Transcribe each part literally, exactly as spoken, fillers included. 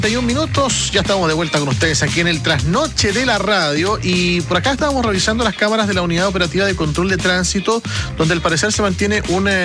treinta y un minutos, ya estamos de vuelta con ustedes aquí en el Trasnoche de la Radio y por acá estábamos revisando las cámaras de la Unidad Operativa de Control de Tránsito, donde al parecer se mantiene un, eh,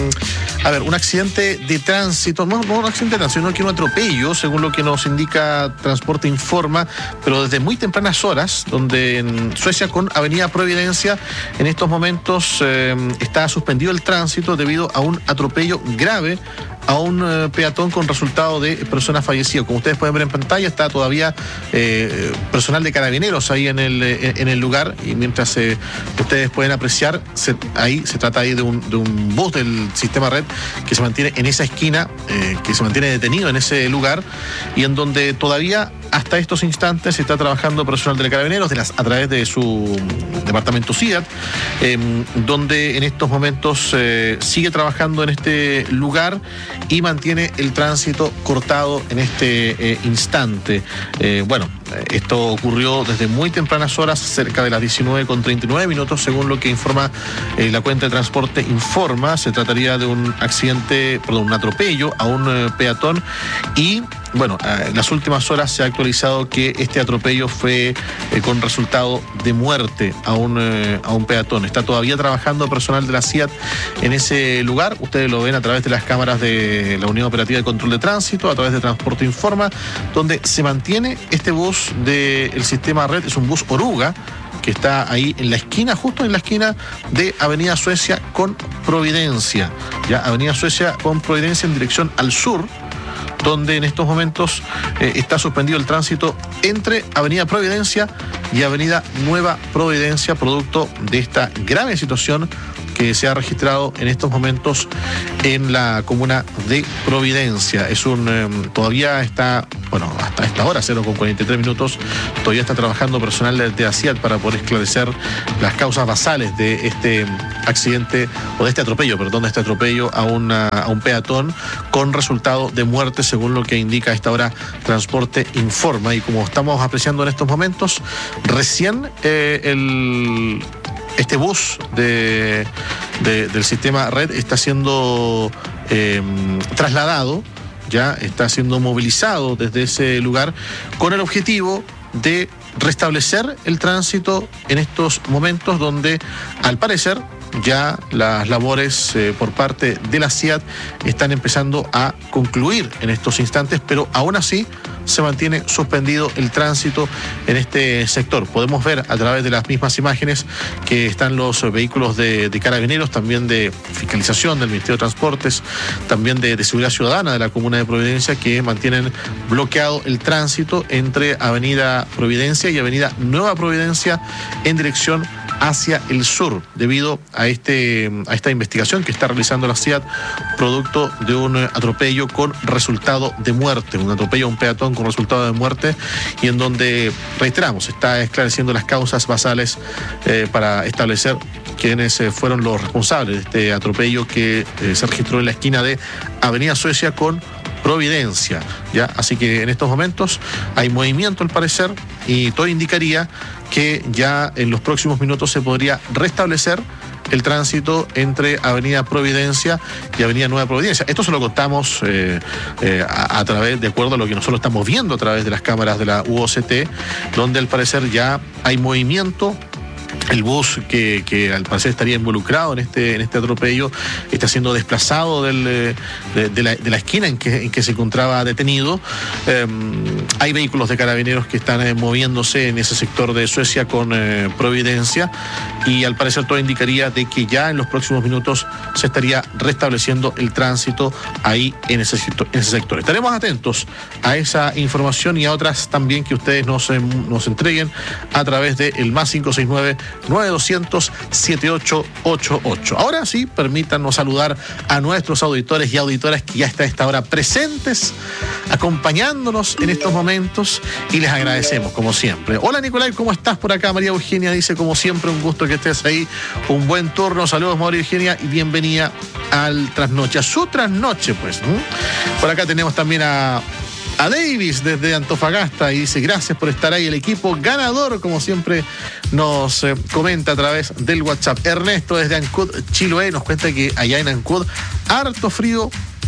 a ver, un accidente de tránsito, no, no un accidente de tránsito, sino que un atropello, según lo que nos indica Transporte Informa, pero desde muy tempranas horas, donde en Suecia con Avenida Providencia, en estos momentos eh, está suspendido el tránsito debido a un atropello grave a un eh, peatón con resultado de persona fallecida. Como ustedes pueden ver en pantalla, está todavía eh, personal de carabineros ahí en el, eh, en el lugar, y mientras eh, ustedes pueden apreciar, se, ahí se trata ahí de un, de un bus del sistema red que se mantiene en esa esquina, eh, que se mantiene detenido en ese lugar, y en donde todavía hasta estos instantes se está trabajando personal de carabineros de las, a través de su departamento SIAT, eh, donde en estos momentos eh, sigue trabajando en este lugar y mantiene el tránsito cortado en este eh, instante. Eh, bueno, esto ocurrió desde muy tempranas horas, cerca de las diecinueve con treinta y nueve minutos, según lo que informa eh, la cuenta de Transporte Informa. Se trataría de un accidente, perdón, un atropello a un eh, peatón, y bueno, en las últimas horas se ha actualizado que este atropello fue eh, con resultado de muerte a un, eh, a un peatón. Está todavía trabajando personal de la SIAT en ese lugar. Ustedes lo ven a través de las cámaras de la Unidad Operativa de Control de Tránsito, a través de Transporte Informa, donde se mantiene este bus del sistema red. Es un bus Oruga que está ahí en la esquina, justo en la esquina de Avenida Suecia con Providencia. Ya, Avenida Suecia con Providencia en dirección al sur, donde en estos momentos eh, está suspendido el tránsito entre Avenida Providencia y Avenida Nueva Providencia, producto de esta grave situación que se ha registrado en estos momentos en la comuna de Providencia. Es un, eh, todavía está, bueno, hasta esta hora, cero con cuarenta y tres minutos, todavía está trabajando personal de, de ASIAT para poder esclarecer las causas basales de este accidente, o de este atropello, perdón, de este atropello a, una, a un peatón con resultado de muerte, según lo que indica a esta hora Transporte Informa. Y como estamos apreciando en estos momentos, recién eh, el... este bus de, de, del sistema red está siendo eh, trasladado, ya está siendo movilizado desde ese lugar con el objetivo de restablecer el tránsito en estos momentos, donde al parecer ya las labores eh, por parte de la SIAT están empezando a concluir en estos instantes, pero aún así se mantiene suspendido el tránsito en este sector. Podemos ver a través de las mismas imágenes que están los vehículos de, de carabineros, también de fiscalización del Ministerio de Transportes, también de, de Seguridad Ciudadana de la Comuna de Providencia, que mantienen bloqueado el tránsito entre Avenida Providencia y Avenida Nueva Providencia en dirección hacia el sur, debido a este a esta investigación que está realizando la SIAT, producto de un atropello con resultado de muerte, un atropello a un peatón con resultado de muerte, y en donde, reiteramos, está esclareciendo las causas basales eh, para establecer quiénes eh, fueron los responsables de este atropello que eh, se registró en la esquina de Avenida Suecia con Providencia, ¿ya? Así que en estos momentos hay movimiento al parecer, y todo indicaría que ya en los próximos minutos se podría restablecer el tránsito entre Avenida Providencia y Avenida Nueva Providencia. Esto se lo contamos eh, eh, a, a través, de acuerdo a lo que nosotros estamos viendo a través de las cámaras de la U O C T, donde al parecer ya hay movimiento. El bus que, que al parecer estaría involucrado en este, en este atropello está siendo desplazado del, de, de, la, de la esquina en que, en que se encontraba detenido. Eh, hay vehículos de carabineros que están eh, moviéndose en ese sector de Suecia con eh, Providencia, y al parecer todo indicaría de que ya en los próximos minutos se estaría restableciendo el tránsito ahí en ese sector. En ese sector. Estaremos atentos a esa información y a otras también que ustedes nos, eh, nos entreguen a través de el más cinco seis nueve nueve doscientos siete ocho ocho ocho. Ahora sí, permítanos saludar a nuestros auditores y auditoras que ya están a esta hora presentes, acompañándonos en estos momentos, y les agradecemos como siempre. Hola Nicolai, ¿cómo estás por acá? María Eugenia dice, como siempre, un gusto que estés ahí, un buen turno. Saludos María Eugenia y bienvenida al Trasnoche, a su Trasnoche pues. ¿no? Por acá tenemos también a a Davis desde Antofagasta, y dice gracias por estar ahí, el equipo ganador, como siempre nos eh, comenta a través del WhatsApp. Ernesto desde Ancud, Chiloé, nos cuenta que allá en Ancud harto frío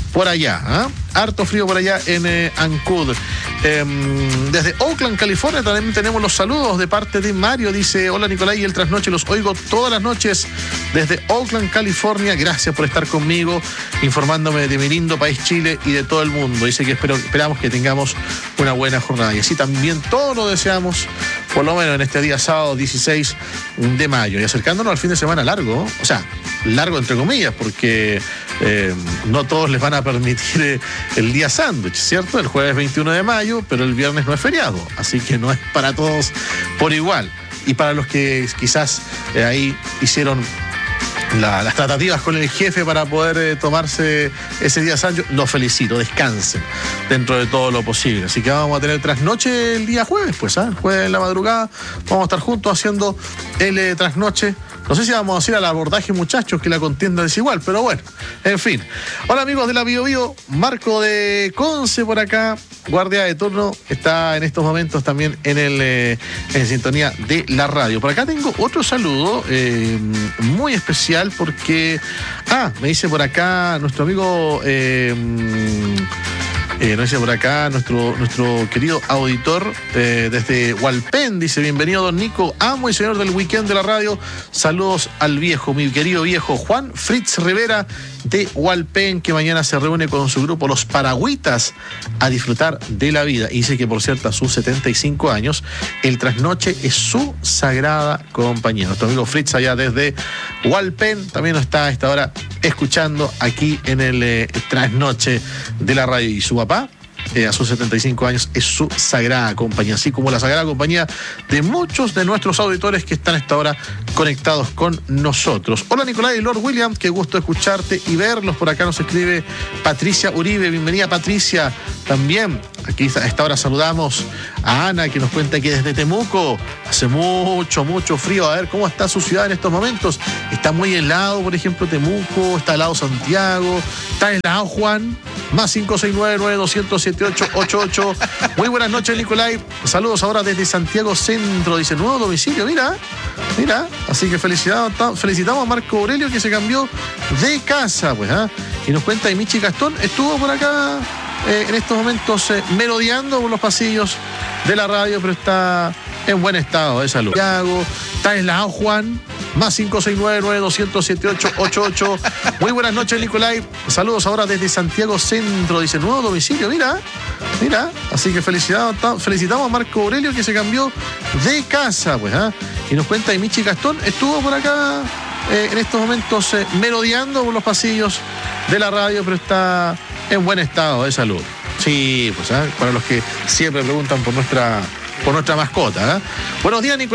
por allá, ¿eh? Harto frío por allá en eh, Ancud. Eh, desde Oakland, California, también tenemos los saludos de parte de Mario. Dice, hola Nicolás y el Trasnoche, los oigo todas las noches desde Oakland, California. Gracias por estar conmigo, informándome de mi lindo país Chile y de todo el mundo. Dice que espero, esperamos que tengamos una buena jornada. Y así también todos lo deseamos, por lo menos en este día sábado dieciséis de mayo. Y acercándonos al fin de semana largo, o sea, largo entre comillas, porque eh, no todos les van a permitir eh, el día sándwich, ¿cierto? El jueves veintiuno de mayo, pero el viernes no es feriado, así que no es para todos por igual. Y para los que quizás eh, ahí hicieron La, las tratativas con el jefe para poder eh, tomarse ese día sándwich, los felicito, descansen dentro de todo lo posible. Así que vamos a tener trasnoche el día jueves, pues, ¿ah? ¿eh? Jueves en la madrugada, vamos a estar juntos haciendo el eh, trasnoche. No sé si vamos a ir al abordaje, muchachos, que la contienda es igual, pero bueno, en fin. Hola amigos de la Bio Bio, Marco de Conce por acá, guardia de turno, está en estos momentos también en el eh, en sintonía de la radio. Por acá tengo otro saludo eh, muy especial porque, ah, me dice por acá nuestro amigo... Eh, Eh, nos dice por acá nuestro, nuestro querido auditor eh, desde Hualpén, dice, bienvenido don Nico, amo y señor del weekend de la radio, saludos al viejo, mi querido viejo Juan Fritz Rivera de Hualpén, que mañana se reúne con su grupo Los Paragüitas a disfrutar de la vida. Y dice que por cierto a sus setenta y cinco años el trasnoche es su sagrada compañía. Nuestro amigo Fritz allá desde Hualpén también nos está a esta hora escuchando aquí en el eh, trasnoche de la radio. Y su papá, eh, a sus setenta y cinco años, es su sagrada compañía, así como la sagrada compañía de muchos de nuestros auditores que están a esta hora conectados con nosotros. Hola Nicolás y Lord William, qué gusto escucharte y verlos. Por acá nos escribe Patricia Uribe, bienvenida Patricia. También aquí a esta hora saludamos a Ana, que nos cuenta que desde Temuco hace mucho, mucho frío. A ver cómo está su ciudad en estos momentos. Está muy helado, por ejemplo, Temuco, está helado Santiago, está helado Juan. Más cinco seis nueve nueve dos cero cero siete ocho ocho ocho. Muy buenas noches, Nicolai. Saludos ahora desde Santiago Centro. Dice, nuevo domicilio, mira, mira. Así que felicitamos, felicitamos a Marco Aurelio, que se cambió de casa, pues, ¿ah? Y nos cuenta, y Michi Gastón estuvo por acá eh, en estos momentos eh, merodeando por los pasillos de la radio, pero está en buen estado de salud. Santiago, está aislado Juan. Más cinco seis nueve nueve dos cero cero siete ocho ocho ocho. Muy buenas noches, Nicolai. Saludos ahora desde Santiago Centro. Dice, nuevo domicilio, mira, mira. Así que felicitamos, felicitamos a Marco Aurelio, que se cambió de casa, pues, ¿ah? Y nos cuenta, y Michi Gastón estuvo por acá eh, en estos momentos eh, merodeando por los pasillos de la radio, pero está en buen estado de salud. Sí, pues, ¿ah? Para los que siempre preguntan por nuestra, por nuestra mascota, ¿ah? Buenos días, Nicolai.